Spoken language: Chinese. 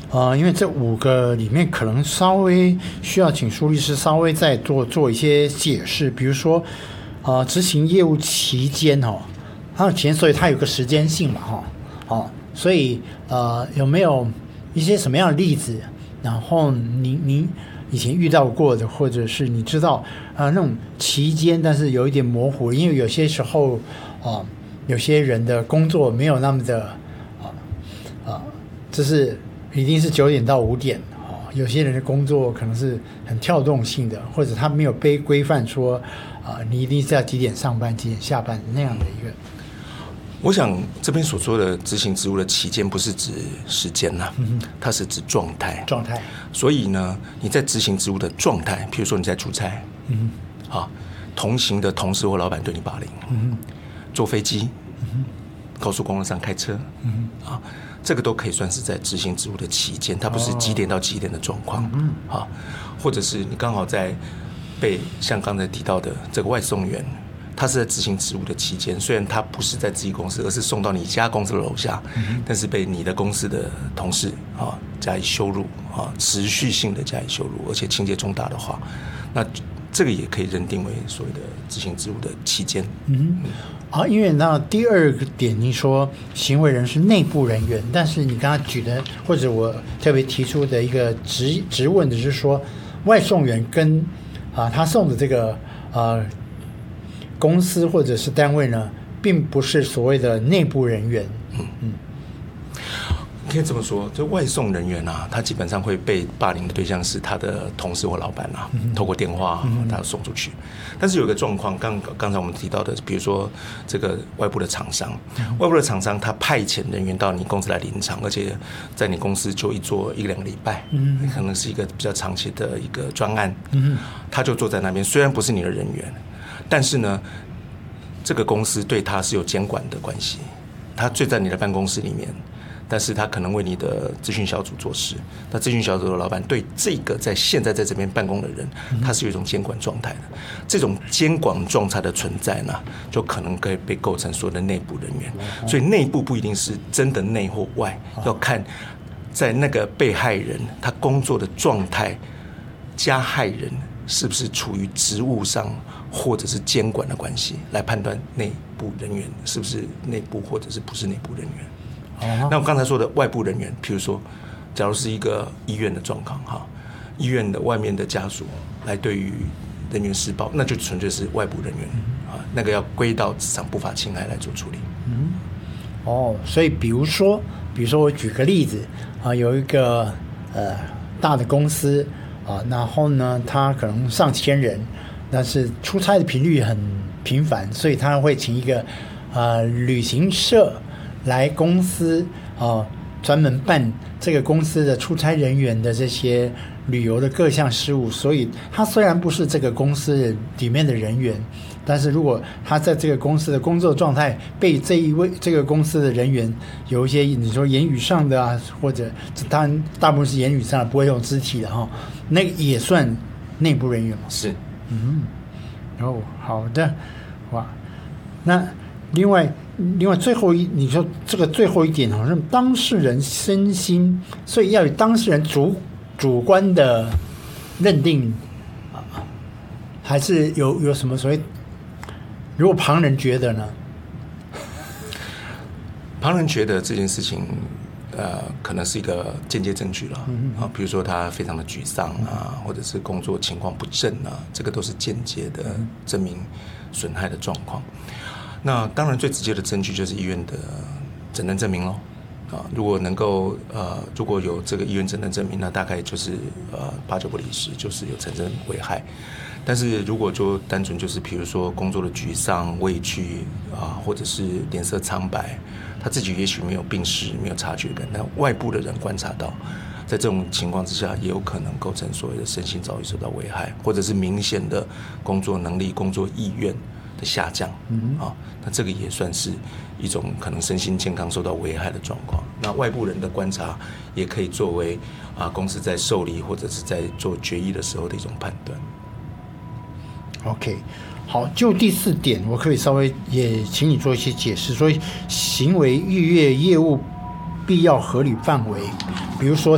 因为这5个里面可能稍微需要请苏律师稍微再做一些解释，比如说执行业务期间它有钱，所以它有个时间性嘛所以有没有一些什么样的例子，然后您以前遇到过的，或者是你知道那种期间但是有一点模糊，因为有些时候有些人的工作没有那么的就是一定是9点到5点有些人的工作可能是很跳动性的，或者他没有被规范说你一定是要几点上班几点下班那样的一个。 我想这边所说的执行职务的期间不是指时间它是指状态。所以呢，你在执行职务的状态，譬如说你在出差，同行的同事或老板对你霸凌，坐飞机，高速公路上开车，这个都可以算是在执行职务的期间，它不是几点到几点的状况，或者是你刚好在被像刚才提到的这个外送员，他是在执行职务的期间，虽然他不是在自己公司，而是送到你家公司的楼下，但是被你的公司的同事加以羞辱持续性的加以羞辱，而且情节重大的话，那这个也可以认定为所谓的执行职务的期间。 因为那第2个点，您说行为人是内部人员，但是你刚刚举的，或者我特别提出的一个质问的是说，外送员跟他送的这个公司或者是单位呢，并不是所谓的内部人员。 可以这么说，这外送人员他基本上会被霸凌的对象是他的同事或老板透过电话他送出去。但是有一个状况，刚才我们提到的，比如说这个外部的厂商，他派遣人员到你公司来临场，而且在你公司就做1-2个礼拜，可能是一个比较长期的一个专案，他就坐在那边，虽然不是你的人员，但是呢，这个公司对他是有监管的关系，他睡在你的办公室里面。但是他可能为你的资讯小组做事，那资讯小组的老板对这个现在在这边办公的人，他是有一种监管状态的。这种监管状态的存在呢，就可能可以被构成所谓的内部人员。所以内部不一定是真的内或外，要看在那个被害人他工作的状态，加害人是不是处于职务上或者是监管的关系，来判断内部人员是不是内部或者是不是内部人员。那我刚才说的外部人员，譬如说假如是一个医院的状况医院的外面的家属来对于人员施暴，那就纯粹是外部人员那个要归到职场不法侵害来做处理。 所以比如说我举个例子有一个大的公司然后呢他可能上千人，但是出差的频率很频繁，所以他会请一个旅行社来公司专门办这个公司的出差人员的这些旅游的各项事务，所以他虽然不是这个公司里面的人员，但是如果他在这个公司的工作状态被这个公司的人员有一些你说言语上的或者当然大部分是言语上的，不会用肢体的那个也算内部人员吗？ 是。 好的，哇，那另外最后你说这个最后一点好像当事人身心，所以要有当事人主观的认定还是有什么所谓？如果旁人觉得呢？ 旁人觉得这件事情可能是一个间接证据了比如说他非常的沮丧或者是工作情况不振这个都是间接的证明损害的状况。那当然最直接的证据就是医院的诊断证明咯如果能够如果有这个医院诊断证明，那大概就是8-9不离10，就是有产生危害。但是如果就单纯就是比如说工作的沮丧、畏惧或者是脸色苍白，他自己也许没有病史、没有察觉感，但外部的人观察到，在这种情况之下，也有可能构成所谓的身心早已受到危害，或者是明显的工作能力、工作意愿的下降那这个也算是一种可能身心健康受到危害的状况。那外部人的观察也可以作为公司在受理或者是在做决议的时候的一种判断。 OK， 好，就第4点，我可以稍微也请你做一些解释。所以，行为逾越业务必要合理范围，比如说